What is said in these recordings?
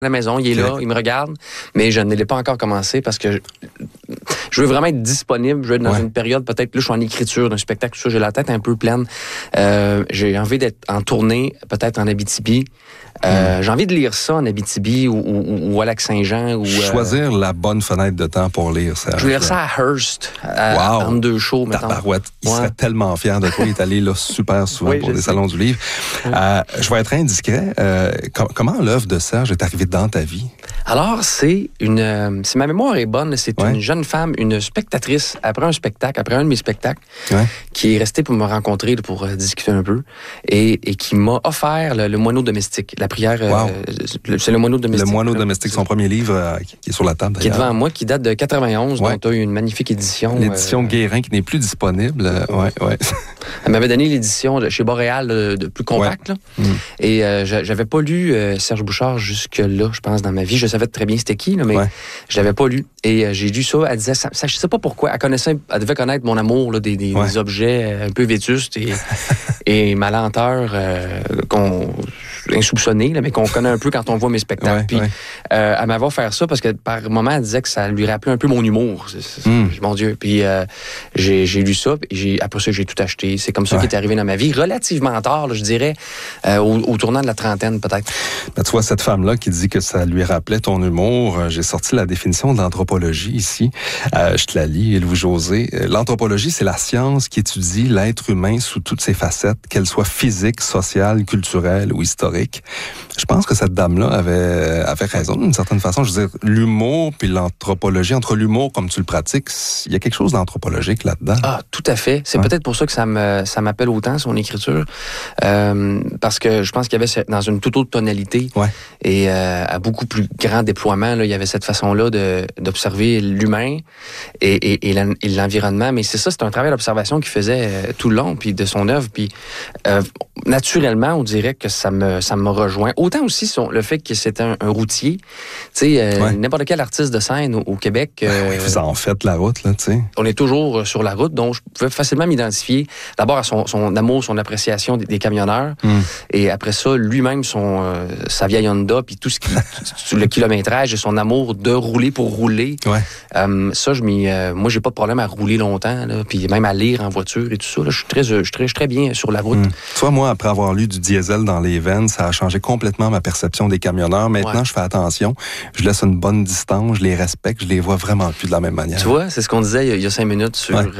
la maison, il est là, il me regarde, mais je ne l'ai pas encore commencé parce que je veux vraiment être disponible. Je veux être dans une période, peut-être, là, je suis en écriture d'un spectacle, tout ça, j'ai la tête un peu pleine. J'ai envie d'être en tournée, peut-être en Abitibi. J'ai envie de lire ça en Abitibi ou à Lac-Saint-Jean. Choisir la bonne fenêtre de temps pour lire ça. Je vais lire ça à Hearst, entre deux shows, mettons. Tabarouette. Il serait tellement fier de toi. Il est allé là super souvent pour des salons du livre. Je vais être indiscret. Comment l'œuvre de Serge est arrivée dans ta vie? Alors, si ma mémoire est bonne, c'est une jeune femme, une spectatrice, après un de mes spectacles, qui est restée pour me rencontrer, pour discuter un peu, et qui m'a offert le moineau domestique. La prière, c'est le moineau domestique. Le moineau domestique, son premier livre qui est sur la table, d'ailleurs. Qui est devant moi, qui date de 91, dont tu as eu une magnifique édition. L'édition Guérin, qui n'est plus disponible. Elle m'avait donné l'édition chez Boréal, de plus compacte. Là. Et j'avais pas lu Serge Bouchard jusque-là, je pense, dans ma vie. Je savais très bien c'était qui, là, mais je l'avais pas lu. Et j'ai lu ça. Elle disait, je sais pas pourquoi. Elle devait connaître mon amour là, des objets un peu vétustes et ma lenteur insoupçonnée, là, mais qu'on connaît un peu quand on voit mes spectacles. Puis elle m'avait offert ça parce que par moment, elle disait que ça lui rappelait un peu mon humour. Mon Dieu. Puis j'ai lu ça. Et après ça, j'ai tout acheté. C'est comme ça qui est arrivé dans ma vie. Relativement tard, là, je dirais, au tournant de la trentaine, peut-être. Ben, tu vois, cette femme-là qui dit que ça lui rappelait ton humour, j'ai sorti la définition de l'anthropologie ici. Je te la lis, Louis-José. L'anthropologie, c'est la science qui étudie l'être humain sous toutes ses facettes, qu'elles soient physiques, sociales, culturelles ou historiques. Je pense que cette dame-là avait raison d'une certaine façon. Je veux dire, l'humour puis l'anthropologie, entre l'humour comme tu le pratiques, il y a quelque chose d'anthropologique là-dedans. Ah, tout à fait. C'est peut-être pour ça que ça m'appelle autant, son écriture. Parce que je pense qu'il y avait dans une toute autre tonalité et à beaucoup plus grand déploiement, là, il y avait cette façon-là d'observer l'humain et l'environnement. Mais c'est un travail d'observation qu'il faisait tout le long puis de son œuvre. Puis naturellement, on dirait que ça me rejoint. Autant aussi le fait que c'est un routier. Tu sais, n'importe quel artiste de scène au Québec. Vous en faites la route, là, tu sais. On est toujours sur la route, donc je pouvais facilement m'identifier d'abord à son amour, son appréciation des camionneurs. Et après ça, lui-même, sa vieille Honda, puis tout le kilométrage et son amour de rouler pour rouler. Ça, moi, j'ai pas de problème à rouler longtemps, là, puis même à lire en voiture et tout ça. Là, je suis très bien sur la route. Tu vois, moi, après avoir lu du diesel dans les veines, ça a changé complètement ma perception des camionneurs. Maintenant, je fais attention. Je laisse une bonne distance, je les respecte, je les vois vraiment plus de la même manière. Tu vois, c'est ce qu'on disait il y a 5 minutes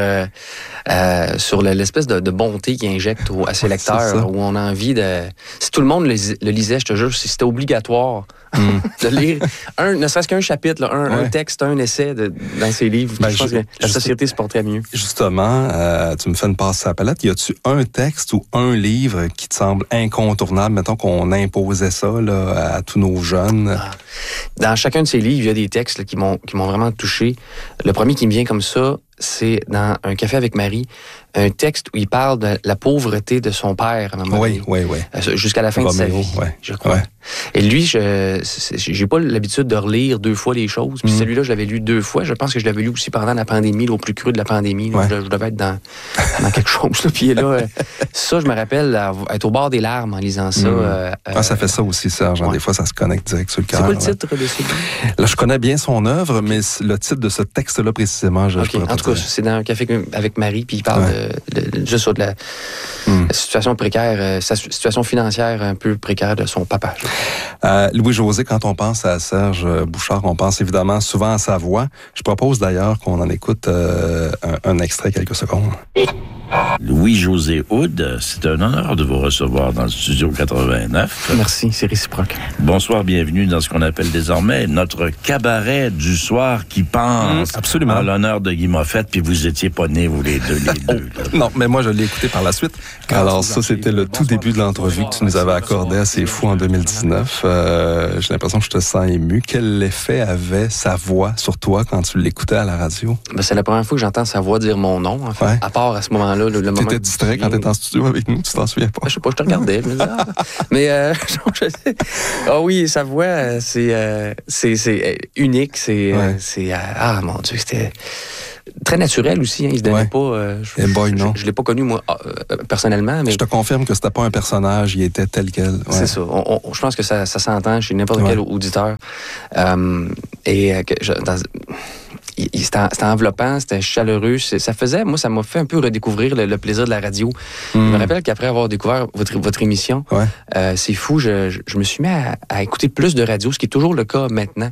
sur l'espèce de bonté qu'il injecte à ses lecteurs, où on a envie de... Si tout le monde le lisait, je te jure, si c'était obligatoire de lire ne serait-ce qu'un chapitre, là, un texte, un essai dans ses livres, je pense que la société se porterait mieux. Justement, tu me fais une passe à la palette. Y a-tu un texte ou un livre qui te semble incontournable? Mettons qu'on imposait ça là, à tous nos jeunes. Dans chacun de ces livres, il y a des textes là, qui m'ont vraiment touché. Le premier qui me vient comme ça, c'est dans Un café avec Marie, un texte où il parle de la pauvreté de son père à un moment donné. Jusqu'à la fin de sa vie, je crois. Et lui, j'ai pas l'habitude de relire 2 fois les choses. Puis celui-là, je l'avais lu 2 fois. Je pense que je l'avais lu aussi pendant la pandémie, au plus cru de la pandémie. Là, je devais être dans quelque chose. Là. Puis là, ça, je me rappelle être au bord des larmes en lisant ça. Ça fait ça aussi, Serge. Des fois, ça se connecte direct sur le cœur. C'est quoi le titre de ce livre? Là, je connais bien son œuvre, mais le titre de ce texte-là, précisément, je pourrais pas dire. C'est dans Un café avec Marie, puis il parle juste de la situation précaire, sa situation financière un peu précaire de son papa. Louis-José, quand on pense à Serge Bouchard, on pense évidemment souvent à sa voix. Je propose d'ailleurs qu'on en écoute un extrait, quelques secondes. Louis-José Hood, c'est un honneur de vous recevoir dans le studio 89. Merci, c'est réciproque. Bonsoir, bienvenue dans ce qu'on appelle désormais notre cabaret du soir qui pense absolument. À l'honneur de Guy Moffett, puis vous étiez pas nés, vous les deux. Non, mais moi je l'ai écouté par la suite. Alors ça, c'était le tout début de l'entrevue que tu nous avais accordé à C'est Fou en 2019. J'ai l'impression que je te sens ému. Quel effet avait sa voix sur toi quand tu l'écoutais à la radio? C'est la première fois que j'entends sa voix dire mon nom, en fait. À part à ce moment-là. moment-là. Le moment t'étais distrait quand t'étais en studio avec nous, tu t'en souviens pas? Je sais pas, je te regardais, je me disais, mais oui, sa voix, c'est unique, mon Dieu, c'était très naturel aussi, hein, il se donnait pas... je l'ai pas connu, moi, personnellement, mais... Je te confirme que c'était pas un personnage, il était tel quel. Ouais. C'est ça. Je pense que ça s'entend chez n'importe quel auditeur. C'était enveloppant, c'était chaleureux. Ça m'a fait un peu redécouvrir le plaisir de la radio. Je me rappelle qu'après avoir découvert votre émission, c'est fou, je me suis mis à écouter plus de radio, ce qui est toujours le cas maintenant.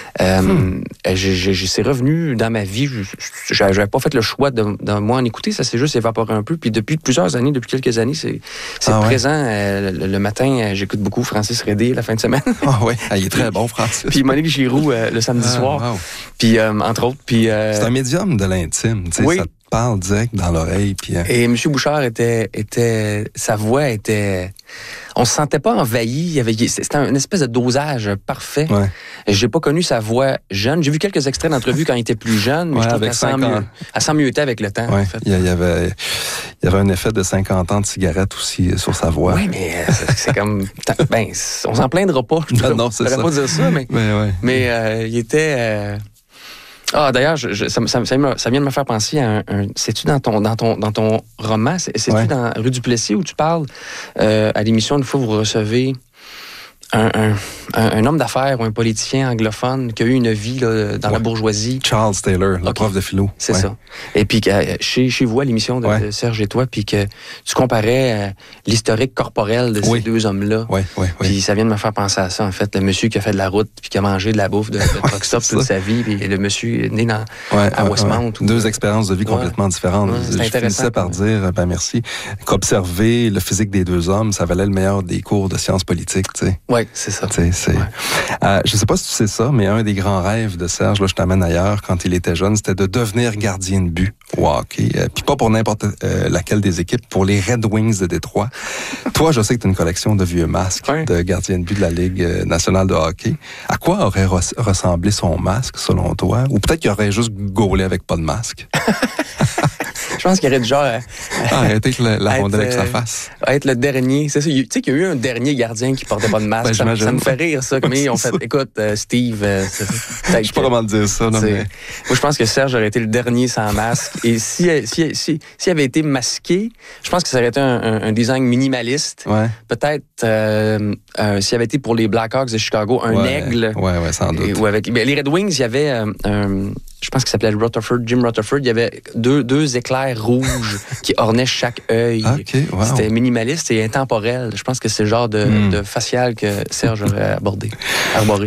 C'est revenu dans ma vie. J'avais pas fait le choix de moi en écouter, ça s'est juste évaporé un peu. Puis depuis quelques années, c'est présent. Le matin, j'écoute beaucoup Francis Redé la fin de semaine. Il est très bon, Francis. Puis Monique Giroux le samedi soir. Wow. Puis entre autres. Puis, c'est un médium de l'intime, tu sais, ça te parle direct dans l'oreille. Puis, Et M. Bouchard sa voix était... On se sentait pas envahi. C'était une espèce de dosage parfait. Ouais. J'ai pas connu sa voix jeune. J'ai vu quelques extraits d'entrevues quand il était plus jeune, mais je trouve qu'elle sent mieux avec le temps. Ouais. En fait. Il y avait un effet de 50 ans de cigarette aussi sur sa voix. Oui, mais c'est comme... on s'en plaindra pas. Non, c'est ça. Je pourrais pas dire ça, mais il était... d'ailleurs, ça vient de me faire penser à c'est-tu dans ton roman, c'est-tu dans Rue du Plessis où tu parles à l'émission, une fois vous recevez un homme d'affaires ou un politicien anglophone qui a eu une vie là, dans la bourgeoisie. Charles Taylor, le prof de philo. C'est ça. Et puis chez vous, à l'émission de Serge et toi, puis que tu comparais l'historique corporel de ces deux hommes-là. Oui. Puis ça vient de me faire penser à ça, en fait. Le monsieur qui a fait de la route, puis qui a mangé de la bouffe de truck stop toute sa vie, puis le monsieur né à Westmount. Deux expériences de vie complètement différentes. Je finissais par dire, merci, qu'observer le physique des deux hommes, ça valait le meilleur des cours de sciences politiques, tu sais. Oui, c'est ça. Je sais pas si tu sais ça, mais un des grands rêves de Serge, là, je t'amène ailleurs, quand il était jeune, c'était de devenir gardien de but au hockey. Puis pas pour n'importe laquelle des équipes, pour les Red Wings de Détroit. Toi, je sais que tu as une collection de vieux masques de gardien de but de la Ligue nationale de hockey. À quoi aurait ressemblé son masque, selon toi? Ou peut-être qu'il aurait juste gaulé avec pas de masque? Je pense qu'il aurait du genre... arrêter la rondelle avec sa face. Être le dernier. C'est ça. Tu sais qu'il y a eu un dernier gardien qui portait pas de masque. Ça me fait rire, ça. Comme ils ont fait, écoute, Steve... je sais pas comment dire ça. Non, mais... Moi, je pense que Serge aurait été le dernier sans masque. Et s'il avait été masqué, je pense que ça aurait été un design minimaliste. Ouais. Peut-être s'il avait été pour les Blackhawks de Chicago, un aigle. Oui, sans doute. Ou avec les Red Wings, il y avait... je pense qu'il s'appelait Jim Rutherford. Il y avait deux éclairs rouges qui ornaient chaque œil. Okay, wow. C'était minimaliste et intemporel. Je pense que c'est le genre de facial que Serge aurait arboré.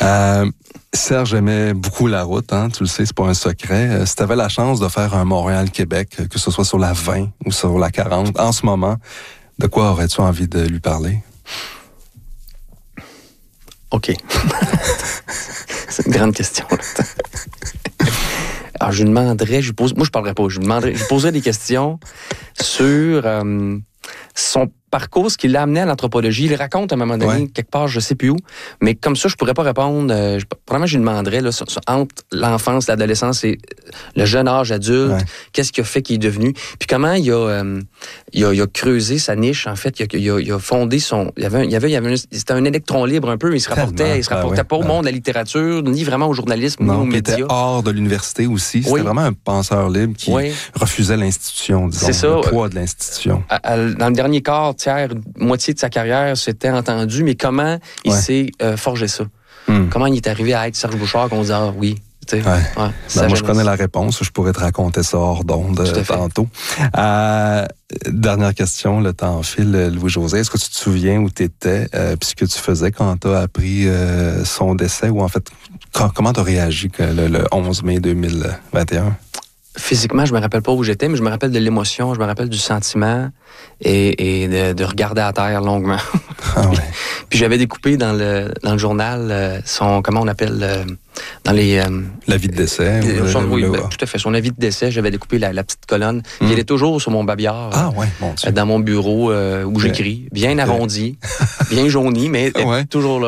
Serge aimait beaucoup la route, hein, tu le sais, c'est pas un secret. Si tu avais la chance de faire un Montréal-Québec, que ce soit sur la 20 ou sur la 40, en ce moment, de quoi aurais-tu envie de lui parler? OK. C'est une grande question. Alors, je lui demanderais, moi, je parlerais pas, je lui poserais des questions sur son parcours, ce qui l'a amené à l'anthropologie. Il raconte à un moment donné, quelque part, je sais plus où, mais comme ça, je pourrais pas répondre. Probablement, je lui demanderais, là, entre l'enfance, l'adolescence et le jeune âge adulte, qu'est-ce qu'il a fait qu'il est devenu, puis comment il a creusé sa niche, en fait. Il a fondé son... C'était un électron libre un peu, mais il se rapportait pas au monde de la littérature, ni vraiment au journalisme, ni aux médias. Il était hors de l'université aussi. C'était vraiment un penseur libre qui refusait l'institution, disons, le poids de l'institution. Dans le dernier quart, moitié de sa carrière s'était entendu, mais comment il s'est forgé ça? Comment il est arrivé à être Serge Bouchard qu'on dit oui? Moi, je connais la réponse. Je pourrais te raconter ça hors d'onde tantôt. Dernière question, le temps file. Louis-José, est-ce que tu te souviens où tu étais puis ce que tu faisais quand tu as appris son décès? Ou en fait, comment tu as réagi le 11 mai 2021? Physiquement, je me rappelle pas où j'étais, mais je me rappelle de l'émotion, je me rappelle du sentiment et de regarder à terre longuement. Puis j'avais découpé dans le journal son, comment on appelle, dans les... l'avis de décès. Tout à fait. Son avis de décès, j'avais découpé la petite colonne. Il est toujours sur mon babillard. Mon dans mon bureau où j'écris. Bien arrondi, bien jauni, mais toujours là.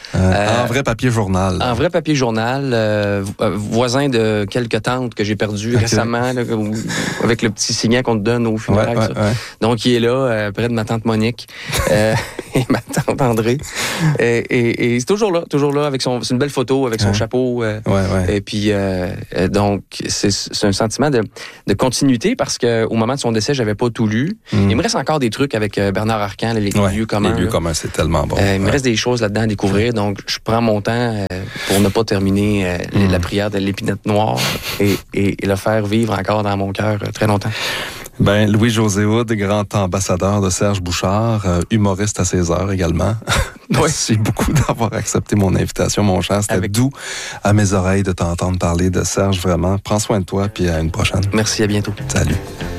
En vrai papier journal. En vrai papier journal, voisin de quelques tantes que j'ai perdues récemment, là, avec le petit signet qu'on te donne au funérailles. Ouais. Donc, il est là, près de ma tante Monique et ma tante André. Et c'est toujours là, avec c'est une belle photo, avec son chapeau. Et puis, donc, c'est un sentiment de continuité parce qu'au moment de son décès, j'avais pas tout lu. Il me reste encore des trucs avec Bernard Arcan, les lieux communs. Les lieux communs, c'est tellement bon. Il me reste des choses là-dedans à découvrir, donc je prends mon temps pour ne pas terminer la prière de l'épinette noire et le faire vivre encore dans mon cœur très longtemps. Ben, Louis-José Hood, grand ambassadeur de Serge Bouchard, humoriste à 16 heures également. Merci beaucoup d'avoir accepté mon invitation, mon cher. C'était doux à mes oreilles de t'entendre parler de Serge, vraiment. Prends soin de toi, puis à une prochaine. Merci, à bientôt. Salut.